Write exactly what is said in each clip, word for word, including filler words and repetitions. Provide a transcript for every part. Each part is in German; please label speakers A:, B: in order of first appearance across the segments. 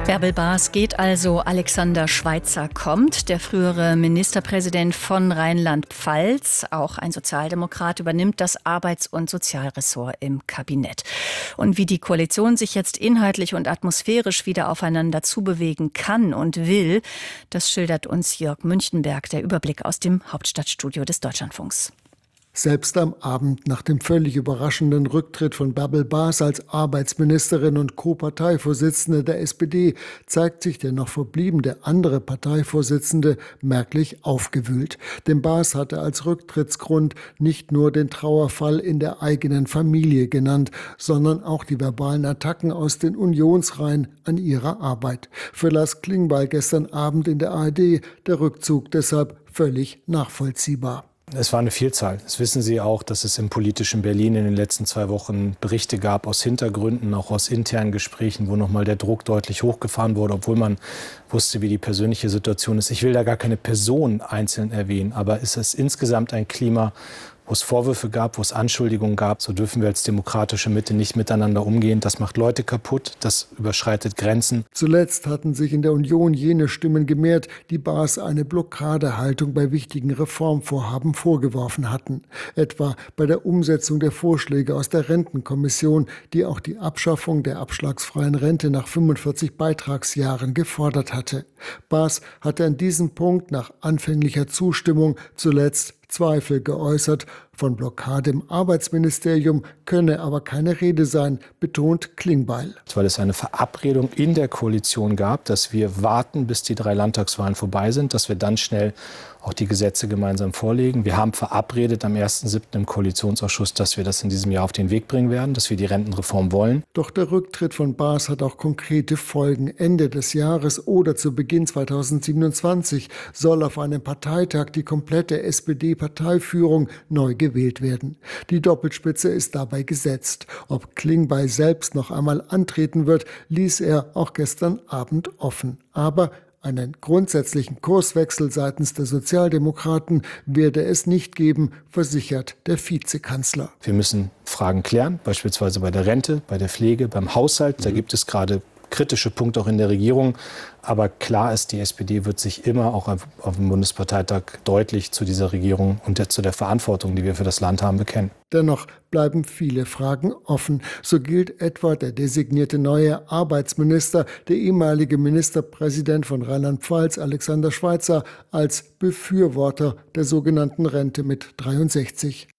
A: Bärbel Baas geht also, Alexander Schweitzer kommt. Der frühere Ministerpräsident von Rheinland-Pfalz, auch ein Sozialdemokrat, übernimmt das Arbeits- und Sozialressort im Kabinett. Und wie die Koalition sich jetzt inhaltlich und atmosphärisch wieder aufeinander zubewegen kann und will, das schildert uns Jörg Münchenberg, der Überblick aus dem Hauptstadtstudio des Deutschlandfunks.
B: Selbst am Abend nach dem völlig überraschenden Rücktritt von Bärbel Baas als Arbeitsministerin und Co-Parteivorsitzende der S P D zeigt sich der noch verbliebene andere Parteivorsitzende merklich aufgewühlt. Denn Baas hatte als Rücktrittsgrund nicht nur den Trauerfall in der eigenen Familie genannt, sondern auch die verbalen Attacken aus den Unionsreihen an ihrer Arbeit. Für Lars Klingbeil gestern Abend in der A R D der Rückzug deshalb völlig nachvollziehbar.
C: Es war eine Vielzahl. Das wissen Sie auch, dass es im politischen Berlin in den letzten zwei Wochen Berichte gab aus Hintergründen, auch aus internen Gesprächen, wo nochmal der Druck deutlich hochgefahren wurde, obwohl man wusste, wie die persönliche Situation ist. Ich will da gar keine Person einzeln erwähnen, aber es ist insgesamt ein Klima, wo es Vorwürfe gab, wo es Anschuldigungen gab. So dürfen wir als demokratische Mitte nicht miteinander umgehen. Das macht Leute kaputt, das überschreitet Grenzen.
B: Zuletzt hatten sich in der Union jene Stimmen gemehrt, die Baas eine Blockadehaltung bei wichtigen Reformvorhaben vorgeworfen hatten. Etwa bei der Umsetzung der Vorschläge aus der Rentenkommission, die auch die Abschaffung der abschlagsfreien Rente nach fünfundvierzig Beitragsjahren gefordert hatte. Baas hatte an diesem Punkt nach anfänglicher Zustimmung zuletzt Zweifel geäußert. Von Blockade im Arbeitsministerium könne aber keine Rede sein, betont Klingbeil.
C: Weil es eine Verabredung in der Koalition gab, dass wir warten, bis die drei Landtagswahlen vorbei sind, dass wir dann schnell auch die Gesetze gemeinsam vorlegen. Wir haben verabredet am ersten siebten im Koalitionsausschuss, dass wir das in diesem Jahr auf den Weg bringen werden, dass wir die Rentenreform wollen.
B: Doch der Rücktritt von Baas hat auch konkrete Folgen. Ende des Jahres oder zu Beginn zweitausendsiebenundzwanzig soll auf einem Parteitag die komplette S P D-Parteiführung neu gewählt werden. Die Doppelspitze ist dabei gesetzt. Ob Klingbeil selbst noch einmal antreten wird, ließ er auch gestern Abend offen. Aber einen grundsätzlichen Kurswechsel seitens der Sozialdemokraten werde es nicht geben, versichert der Vizekanzler.
C: Wir müssen Fragen klären, beispielsweise bei der Rente, bei der Pflege, beim Haushalt. Da gibt es gerade kritische Punkte auch in der Regierung. Aber klar ist, die S P D wird sich immer auch auf, auf dem Bundesparteitag deutlich zu dieser Regierung und der, zu der Verantwortung, die wir für das Land haben, bekennen.
B: Dennoch bleiben viele Fragen offen. So gilt etwa der designierte neue Arbeitsminister, der ehemalige Ministerpräsident von Rheinland-Pfalz, Alexander Schweitzer, als Befürworter der sogenannten Rente mit dreiundsechzig.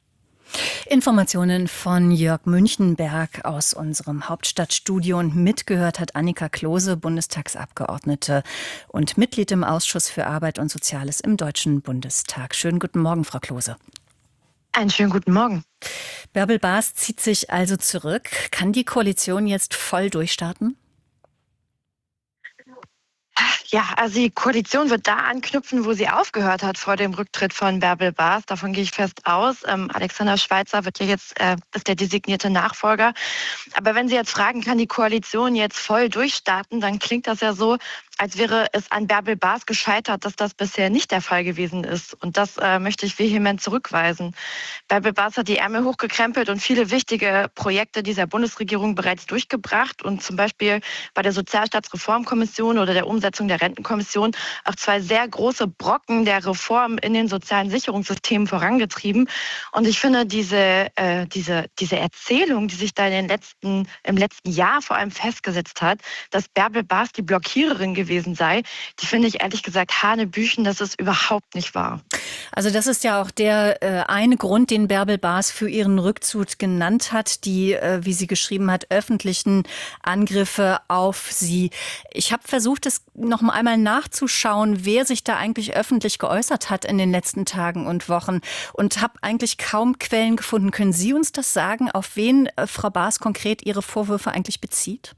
A: Informationen von Jörg Münchenberg aus unserem Hauptstadtstudio, und mitgehört hat Annika Klose, Bundestagsabgeordnete und Mitglied im Ausschuss für Arbeit und Soziales im Deutschen Bundestag. Schönen guten Morgen, Frau Klose.
D: Einen schönen guten Morgen.
A: Bärbel Baas zieht sich also zurück. Kann die Koalition jetzt voll durchstarten?
D: Ja, also die Koalition wird da anknüpfen, wo sie aufgehört hat vor dem Rücktritt von Bärbel Baas. Davon gehe ich fest aus. Ähm, Alexander Schweitzer wird ja jetzt äh, ist der designierte Nachfolger. Aber wenn Sie jetzt fragen, kann die Koalition jetzt voll durchstarten, dann klingt das ja so, als wäre es an Bärbel Baas gescheitert, dass das bisher nicht der Fall gewesen ist. Und das äh, möchte ich vehement zurückweisen. Bärbel Baas hat die Ärmel hochgekrempelt und viele wichtige Projekte dieser Bundesregierung bereits durchgebracht. Und zum Beispiel bei der Sozialstaatsreformkommission oder der Umsetzung der Rentenkommission auch zwei sehr große Brocken der Reform in den sozialen Sicherungssystemen vorangetrieben. Und ich finde, diese, äh, diese, diese Erzählung, die sich da in den letzten, im letzten Jahr vor allem festgesetzt hat, dass Bärbel Baas die Blockiererin gewesen sei, die finde ich ehrlich gesagt hanebüchen, das ist überhaupt nicht wahr.
A: Also das ist ja auch der äh, eine Grund, den Bärbel Baas für ihren Rückzug genannt hat, die, äh, wie sie geschrieben hat, öffentlichen Angriffe auf sie. Ich habe versucht, es noch mal einmal nachzuschauen, wer sich da eigentlich öffentlich geäußert hat in den letzten Tagen und Wochen, und habe eigentlich kaum Quellen gefunden. Können Sie uns das sagen, auf wen äh, Frau Baas konkret ihre Vorwürfe eigentlich bezieht?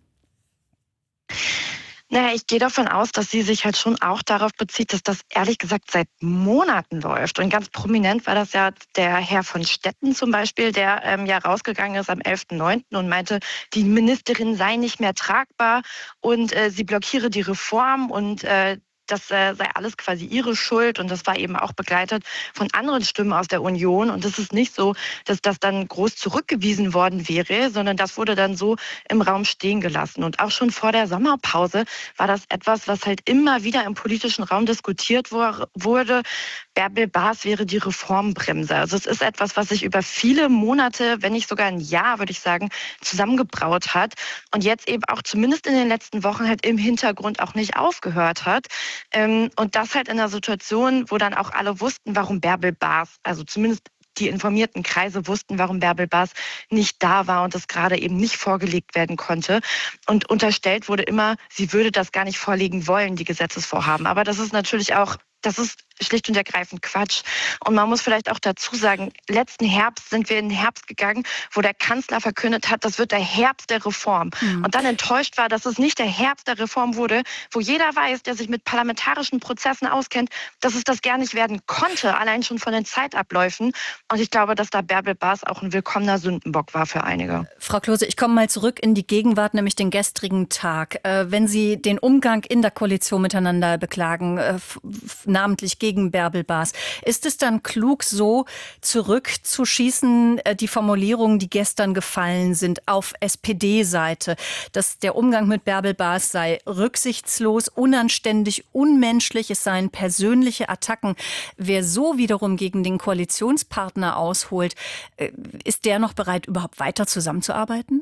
D: Naja, ich gehe davon aus, dass sie sich halt schon auch darauf bezieht, dass das ehrlich gesagt seit Monaten läuft. Und ganz prominent war das ja der Herr von Stetten zum Beispiel, der ähm, ja rausgegangen ist am elften neunten und meinte, die Ministerin sei nicht mehr tragbar und äh, sie blockiere die Reform und äh, das äh, sei alles quasi ihre Schuld und das war eben auch begleitet von anderen Stimmen aus der Union. Und es ist nicht so, dass das dann groß zurückgewiesen worden wäre, sondern das wurde dann so im Raum stehen gelassen. Und auch schon vor der Sommerpause war das etwas, was halt immer wieder im politischen Raum diskutiert wurde. Bärbel Baas wäre die Reformbremse. Also es ist etwas, was sich über viele Monate, wenn nicht sogar ein Jahr, würde ich sagen, zusammengebraut hat und jetzt eben auch zumindest in den letzten Wochen halt im Hintergrund auch nicht aufgehört hat. Und das halt in einer Situation, wo dann auch alle wussten, warum Bärbel Baas, also zumindest die informierten Kreise wussten, warum Bärbel Baas nicht da war und das gerade eben nicht vorgelegt werden konnte. Und unterstellt wurde immer, sie würde das gar nicht vorlegen wollen, die Gesetzesvorhaben. Aber das ist natürlich auch, das ist schlicht und ergreifend Quatsch. Und man muss vielleicht auch dazu sagen, letzten Herbst sind wir in den Herbst gegangen, wo der Kanzler verkündet hat, das wird der Herbst der Reform. Mhm. Und dann enttäuscht war, dass es nicht der Herbst der Reform wurde, wo jeder weiß, der sich mit parlamentarischen Prozessen auskennt, dass es das gar nicht werden konnte, allein schon von den Zeitabläufen. Und ich glaube, dass da Bärbel Baas auch ein willkommener Sündenbock war für einige.
A: Frau Klose, ich komme mal zurück in die Gegenwart, nämlich den gestrigen Tag. Äh, wenn Sie den Umgang in der Koalition miteinander beklagen, äh, f- namentlich gegen gegen Bärbel Baas. Ist es dann klug, so zurückzuschießen, die Formulierungen, die gestern gefallen sind, auf S P D-Seite, dass der Umgang mit Bärbel Baas sei rücksichtslos, unanständig, unmenschlich, es seien persönliche Attacken. Wer so wiederum gegen den Koalitionspartner ausholt, ist der noch bereit, überhaupt weiter zusammenzuarbeiten?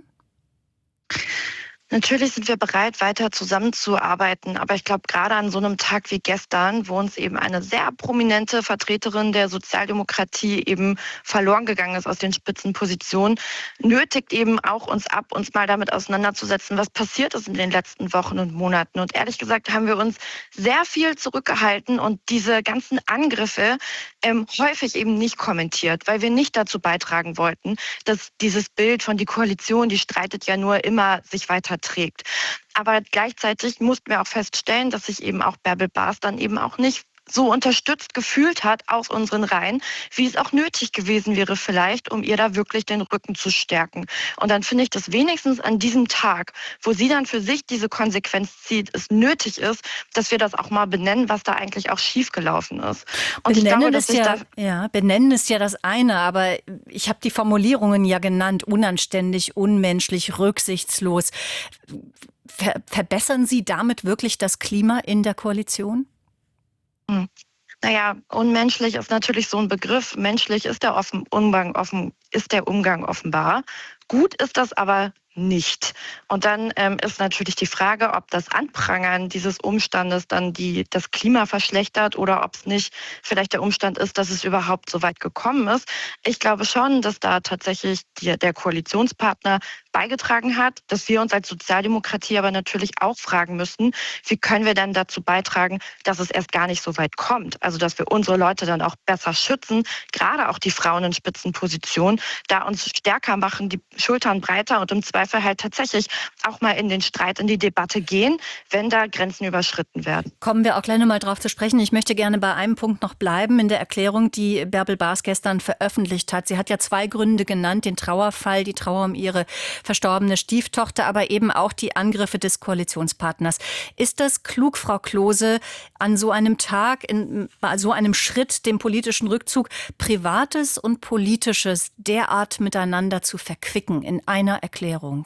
D: Natürlich sind wir bereit, weiter zusammenzuarbeiten. Aber ich glaube, gerade an so einem Tag wie gestern, wo uns eben eine sehr prominente Vertreterin der Sozialdemokratie eben verloren gegangen ist aus den Spitzenpositionen, nötigt eben auch uns ab, uns mal damit auseinanderzusetzen, was passiert ist in den letzten Wochen und Monaten. Und ehrlich gesagt haben wir uns sehr viel zurückgehalten und diese ganzen Angriffe ähm, häufig eben nicht kommentiert, weil wir nicht dazu beitragen wollten, dass dieses Bild von die Koalition, die streitet ja nur immer, sich weiter trägt. Aber gleichzeitig mussten wir auch feststellen, dass sich eben auch Bärbel Baas dann eben auch nicht so unterstützt gefühlt hat aus unseren Reihen, wie es auch nötig gewesen wäre vielleicht, um ihr da wirklich den Rücken zu stärken. Und dann finde ich, dass wenigstens an diesem Tag, wo sie dann für sich diese Konsequenz zieht, es nötig ist, dass wir das auch mal benennen, was da eigentlich auch schiefgelaufen ist.
A: Und benennen, ich glaube, dass ist ja, da ja, benennen ist ja das eine, aber ich habe die Formulierungen ja genannt, unanständig, unmenschlich, rücksichtslos. Ver- verbessern Sie damit wirklich das Klima in der Koalition?
D: Hm. Naja, unmenschlich ist natürlich so ein Begriff. Menschlich ist der offen, Umgang offen, ist der Umgang offenbar. Gut ist das aber nicht. Und dann ähm, ist natürlich die Frage, ob das Anprangern dieses Umstandes dann die, das Klima verschlechtert oder ob es nicht vielleicht der Umstand ist, dass es überhaupt so weit gekommen ist. Ich glaube schon, dass da tatsächlich die, der Koalitionspartner beigetragen hat, dass wir uns als Sozialdemokratie aber natürlich auch fragen müssen, wie können wir denn dazu beitragen, dass es erst gar nicht so weit kommt. Also dass wir unsere Leute dann auch besser schützen, gerade auch die Frauen in Spitzenpositionen, da uns stärker machen, die Schultern breiter und im Zweifel halt tatsächlich auch mal in den Streit, in die Debatte gehen, wenn da Grenzen überschritten werden.
A: Kommen wir auch gleich noch mal drauf zu sprechen. Ich möchte gerne bei einem Punkt noch bleiben in der Erklärung, die Bärbel Baas gestern veröffentlicht hat. Sie hat ja zwei Gründe genannt, den Trauerfall, die Trauer um ihre verstorbene Stieftochter, aber eben auch die Angriffe des Koalitionspartners. Ist das klug, Frau Klose, an so einem Tag, in so einem Schritt, dem politischen Rückzug, Privates und Politisches derart miteinander zu verquicken in einer Erklärung?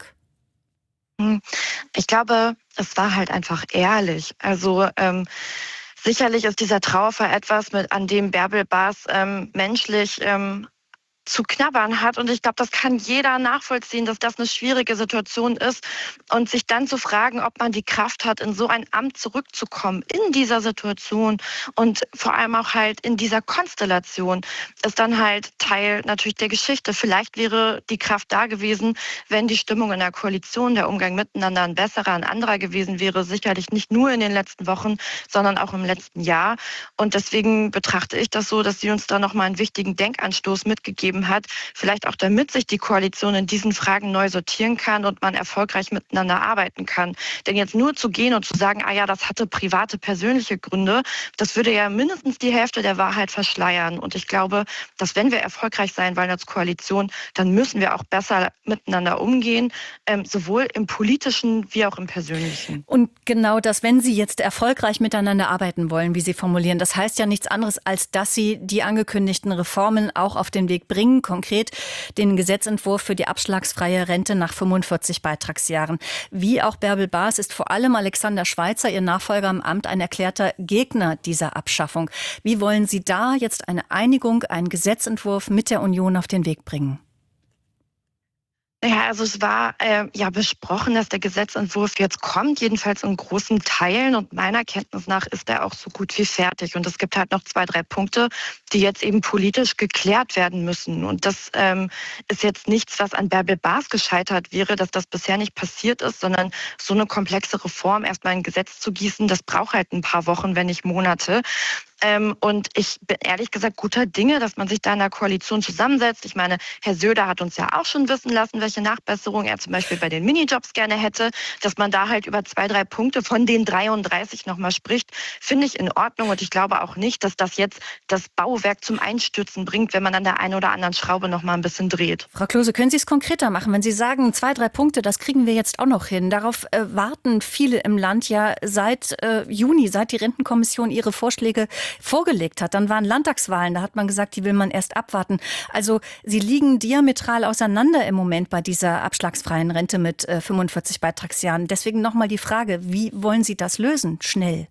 D: Ich glaube, es war halt einfach ehrlich. Also ähm, sicherlich ist dieser Trauerfall etwas, mit, an dem Bärbel Baas ähm, menschlich ähm, zu knabbern hat. Und ich glaube, das kann jeder nachvollziehen, dass das eine schwierige Situation ist. Und sich dann zu fragen, ob man die Kraft hat, in so ein Amt zurückzukommen, in dieser Situation und vor allem auch halt in dieser Konstellation, ist dann halt Teil natürlich der Geschichte. Vielleicht wäre die Kraft da gewesen, wenn die Stimmung in der Koalition, der Umgang miteinander ein besserer, ein anderer gewesen wäre. Sicherlich nicht nur in den letzten Wochen, sondern auch im letzten Jahr. Und deswegen betrachte ich das so, dass sie uns da nochmal einen wichtigen Denkanstoß mitgegeben gegeben hat, vielleicht auch damit sich die Koalition in diesen Fragen neu sortieren kann und man erfolgreich miteinander arbeiten kann. Denn jetzt nur zu gehen und zu sagen, ah ja, das hatte private, persönliche Gründe, das würde ja mindestens die Hälfte der Wahrheit verschleiern. Und ich glaube, dass wenn wir erfolgreich sein wollen als Koalition, dann müssen wir auch besser miteinander umgehen, ähm, sowohl im politischen wie auch im persönlichen.
A: Und genau das, wenn Sie jetzt erfolgreich miteinander arbeiten wollen, wie Sie formulieren, das heißt ja nichts anderes, als dass Sie die angekündigten Reformen auch auf den Weg bringen, konkret den Gesetzentwurf für die abschlagsfreie Rente nach fünfundvierzig Beitragsjahren. Wie auch Bärbel Baas ist vor allem Alexander Schweitzer, Ihr Nachfolger im Amt, ein erklärter Gegner dieser Abschaffung. Wie wollen Sie da jetzt eine Einigung, einen Gesetzentwurf mit der Union auf den Weg bringen?
D: Ja, also es war äh, ja besprochen, dass der Gesetzentwurf jetzt kommt, jedenfalls in großen Teilen. Und meiner Kenntnis nach ist er auch so gut wie fertig. Und es gibt halt noch zwei, drei Punkte, die jetzt eben politisch geklärt werden müssen. Und das ähm, ist jetzt nichts, was an Bärbel Baas gescheitert wäre, dass das bisher nicht passiert ist, sondern so eine komplexe Reform erstmal in ein Gesetz zu gießen, das braucht halt ein paar Wochen, wenn nicht Monate. Ähm, und ich bin ehrlich gesagt guter Dinge, dass man sich da in der Koalition zusammensetzt. Ich meine, Herr Söder hat uns ja auch schon wissen lassen, welche Nachbesserungen er zum Beispiel bei den Minijobs gerne hätte. Dass man da halt über zwei, drei Punkte von den dreiunddreißig nochmal spricht, finde ich in Ordnung. Und ich glaube auch nicht, dass das jetzt das Bauwerk zum Einstürzen bringt, wenn man an der einen oder anderen Schraube nochmal ein bisschen dreht.
A: Frau Klose, können Sie es konkreter machen? Wenn Sie sagen, zwei, drei Punkte, das kriegen wir jetzt auch noch hin. Darauf äh, warten viele im Land ja seit äh, Juni, seit die Rentenkommission ihre Vorschläge vorgelegt hat. Dann waren Landtagswahlen, da hat man gesagt, die will man erst abwarten. Also Sie liegen diametral auseinander im Moment bei dieser abschlagsfreien Rente mit äh, fünfundvierzig Beitragsjahren. Deswegen nochmal die Frage, wie wollen Sie das lösen? Schnell.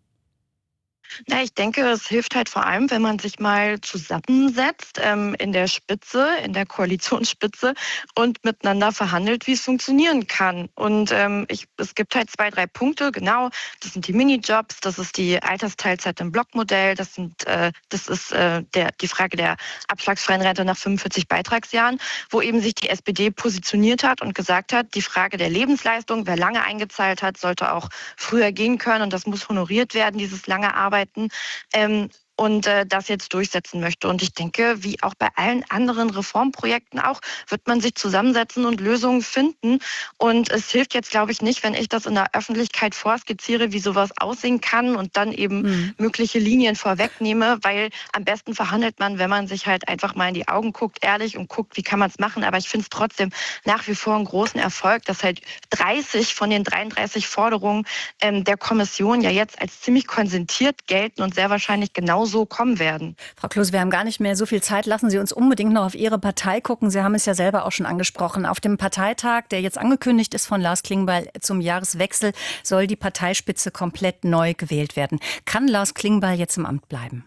D: Na, ich denke, es hilft halt vor allem, wenn man sich mal zusammensetzt ähm, in der Spitze, in der Koalitionsspitze und miteinander verhandelt, wie es funktionieren kann. Und ähm, ich, es gibt halt zwei, drei Punkte, genau. Das sind die Minijobs, das ist die Altersteilzeit im Blockmodell, das sind, äh, das ist äh, der, die Frage der abschlagsfreien Rente nach fünfundvierzig Beitragsjahren, wo eben sich die S P D positioniert hat und gesagt hat, die Frage der Lebensleistung, wer lange eingezahlt hat, sollte auch früher gehen können und das muss honoriert werden, dieses lange Arbeiten. Ähm, und äh, das jetzt durchsetzen möchte. Und ich denke, wie auch bei allen anderen Reformprojekten auch, wird man sich zusammensetzen und Lösungen finden. Und es hilft jetzt, glaube ich, nicht, wenn ich das in der Öffentlichkeit vorskizziere, wie sowas aussehen kann und dann eben mhm. mögliche Linien vorwegnehme, weil am besten verhandelt man, wenn man sich halt einfach mal in die Augen guckt, ehrlich und guckt, wie kann man es machen. Aber ich finde es trotzdem nach wie vor einen großen Erfolg, dass halt dreißig von den dreiunddreißig Forderungen ähm, der Kommission ja jetzt als ziemlich konsentiert gelten und sehr wahrscheinlich genauso so kommen werden.
A: Frau Klose, wir haben gar nicht mehr so viel Zeit. Lassen Sie uns unbedingt noch auf Ihre Partei gucken. Sie haben es ja selber auch schon angesprochen. Auf dem Parteitag, der jetzt angekündigt ist von Lars Klingbeil zum Jahreswechsel, soll die Parteispitze komplett neu gewählt werden. Kann Lars Klingbeil jetzt im Amt bleiben?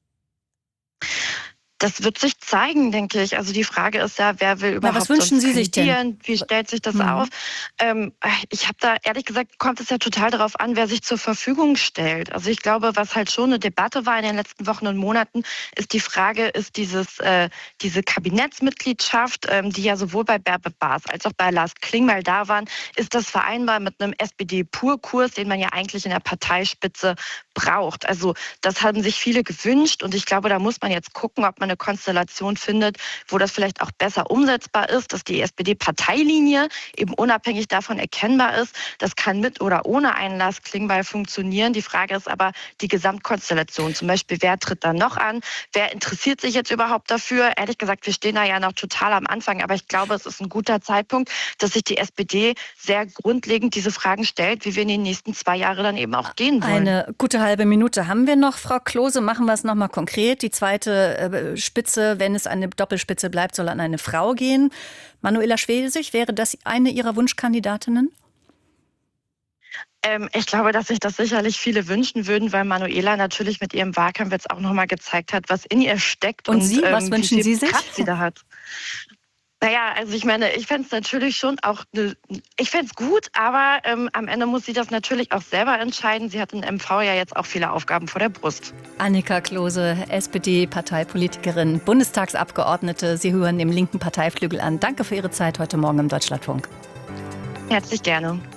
D: Das wird sich zeigen, denke ich. Also die Frage ist ja, wer will überhaupt
A: Na, was wünschen Sie sich denn?
D: Wie stellt sich das mhm. auf? Ähm, ich habe da, ehrlich gesagt, kommt es ja total darauf an, wer sich zur Verfügung stellt. Also ich glaube, was halt schon eine Debatte war in den letzten Wochen und Monaten, ist die Frage, ist dieses, äh, diese Kabinettsmitgliedschaft, ähm, die ja sowohl bei Bärbel Baas als auch bei Lars Klingbeil da waren, ist das vereinbar mit einem S P D-Purkurs, den man ja eigentlich in der Parteispitze braucht. Also das haben sich viele gewünscht und ich glaube, da muss man jetzt gucken, ob man eine Konstellation findet, wo das vielleicht auch besser umsetzbar ist, dass die S P D-Parteilinie eben unabhängig davon erkennbar ist. Das kann mit oder ohne einen Lars Klingbeil funktionieren. Die Frage ist aber die Gesamtkonstellation. Zum Beispiel, wer tritt da noch an? Wer interessiert sich jetzt überhaupt dafür? Ehrlich gesagt, wir stehen da ja noch total am Anfang, aber ich glaube, es ist ein guter Zeitpunkt, dass sich die S P D sehr grundlegend diese Fragen stellt, wie wir in den nächsten zwei Jahren dann eben auch gehen wollen.
A: Eine gute halbe Minute haben wir noch, Frau Klose. Machen wir es nochmal konkret. Die zweite äh, Spitze, wenn es eine Doppelspitze bleibt, soll an eine Frau gehen. Manuela Schwesig, wäre das eine Ihrer Wunschkandidatinnen?
D: Ähm, ich glaube, dass sich das sicherlich viele wünschen würden, weil Manuela natürlich mit ihrem Wahlkampf jetzt auch nochmal gezeigt hat, was in ihr steckt.
A: Und, und Sie,
D: ähm,
A: was wünschen
D: wie viel
A: Sie sich?
D: Kraft sie da hat. Naja, also ich meine, ich fände es natürlich schon auch, ne, ich fände es gut, aber ähm, am Ende muss sie das natürlich auch selber entscheiden. Sie hat in M V ja jetzt auch viele Aufgaben vor der Brust.
A: Annika Klose, S P D-Parteipolitikerin, Bundestagsabgeordnete. Sie hören dem linken Parteiflügel an. Danke für Ihre Zeit heute Morgen im Deutschlandfunk.
D: Herzlich gerne.